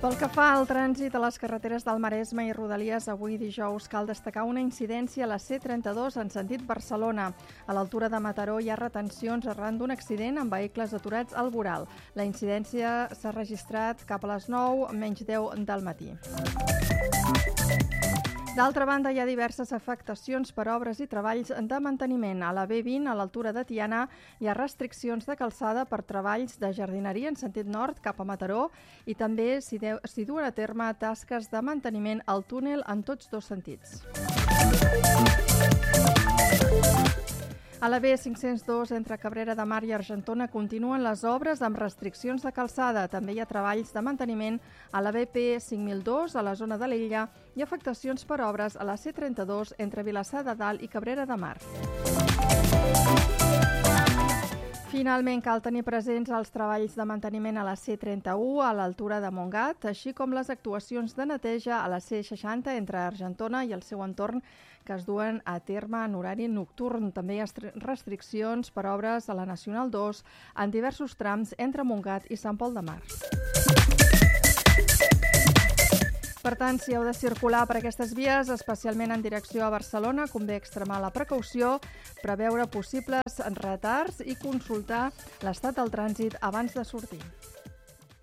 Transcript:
Pel que fa al trànsit a les carreteres del Maresme i Rodalies, avui dijous cal destacar una incidència a la C32 en sentit Barcelona. A l'altura de Mataró hi ha retencions arran d'un accident amb vehicles aturats al voral. La incidència s'ha registrat cap a les 9:10 del matí. D'altra banda, hi ha diverses afectacions per obres i treballs de manteniment. A la B20, a l'altura de Tiana, hi ha restriccions de calçada per treballs de jardineria en sentit nord cap a Mataró i també s'hi duen a terme tasques de manteniment al túnel en tots dos sentits. A la B502, entre Cabrera de Mar i Argentona, continuen les obres amb restriccions de calçada. També hi ha treballs de manteniment a la BP5002, a la zona de l'Illa, i afectacions per obres a la C32, entre Vilassar de Dalt i Cabrera de Mar. Finalment, cal tenir presents els treballs de manteniment a la C31 a l'altura de Montgat, així com les actuacions de neteja a la C60 entre Argentona i el seu entorn que es duen a terme en horari nocturn. També hi ha restriccions per obres a la Nacional 2 en diversos trams entre Montgat i Sant Pol de Mar. Per tant, si heu de circular per aquestes vies, especialment en direcció a Barcelona, convé extremar la precaució, preveure possibles retards i consultar l'estat del trànsit abans de sortir.